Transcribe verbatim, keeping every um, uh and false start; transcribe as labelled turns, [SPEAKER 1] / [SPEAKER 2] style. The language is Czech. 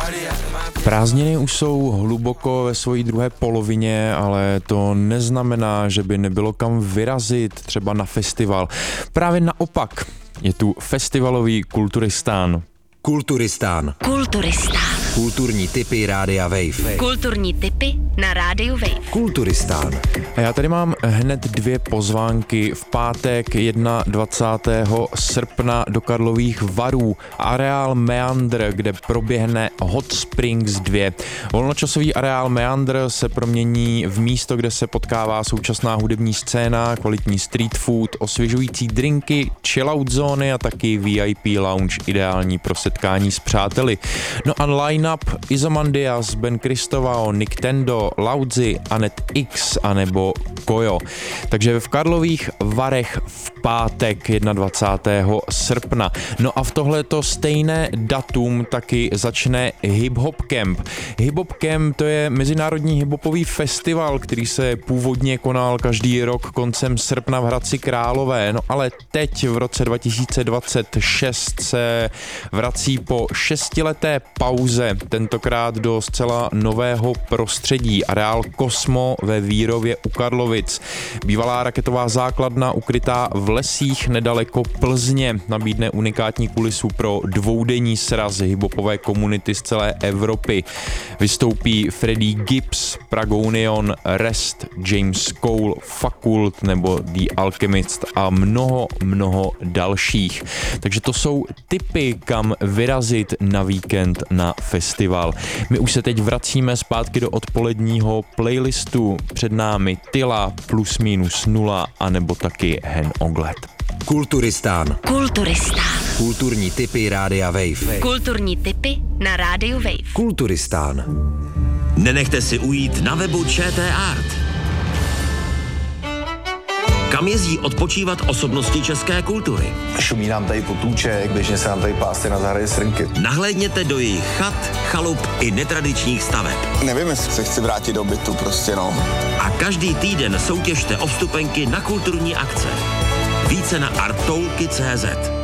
[SPEAKER 1] Prázdniny už jsou hluboko ve své druhé polovině, ale to neznamená, že by nebylo kam vyrazit, třeba na festival. Právě naopak, je tu festivalový Kulturistán.
[SPEAKER 2] Kulturistán.
[SPEAKER 3] Kulturistán.
[SPEAKER 2] Kulturní tipy Rádia Wave.
[SPEAKER 3] Kulturní tipy na Rádiu Wave.
[SPEAKER 2] Kulturistán.
[SPEAKER 1] A já tady mám hned dvě pozvánky. V pátek dvacátého prvního srpna do Karlových Varů areál Meandr, kde proběhne Hot Springs dva. Volnočasový areál Meandr se promění v místo, kde se potkává současná hudební scéna, kvalitní street food, osvěžující drinky, chillout zóny a taky V I P lounge, ideální pro setkání s přáteli. No a line-up Izomandias, Ben Kristovao, Nick Tendo, Laudzi, Anet X a nebo Kojo. Takže v Karlových Varech v pátek dvacátého prvního srpna. No a v tohleto stejné datum taky začne Hip Hop Camp. Hip Hop Camp to je mezinárodní hiphopový festival, který se původně konal každý rok koncem srpna v Hradci Králové. No ale teď v roce dva tisíce dvacet šest se vrací po šestileté pauze, tentokrát do zcela nového prostředí. Areál Kosmo ve Vírově u Karlovic. Bývalá raketová základna ukrytá v lesích nedaleko Plzně nabídne unikátní kulisu pro dvoudenní sraz hiphopové komunity z celé Evropy. Vystoupí Freddie Gibbs, Pragonion, Rest, James Cole, Fakult nebo The Alchemist a mnoho, mnoho dalších. Takže to jsou tipy, kam vyrazit na víkend na festival. My už se teď vracíme zpátky do odpoledního playlistu. Před námi Tyla, Plus minus nula a nebo taky Hen Ogled.
[SPEAKER 2] Kulturistán.
[SPEAKER 3] Kulturistán.
[SPEAKER 2] Kulturní tipy Rádia Wave.
[SPEAKER 3] Kulturní tipy na Rádiu Wave.
[SPEAKER 2] Kulturistán.
[SPEAKER 4] Nenechte si ujít na webu ČT Art. Kam jezdí odpočívat osobnosti české kultury?
[SPEAKER 5] Šumí nám tady potůček, běžně se nám tady pásty na zahradě srnky.
[SPEAKER 4] Nahlédněte do jejich chat, chalup i netradičních staveb.
[SPEAKER 5] Nevím, jestli se chci vrátit do bytu, prostě no.
[SPEAKER 4] A každý týden soutěžte o vstupenky na kulturní akce. Více na arttoulky tečka cé zet.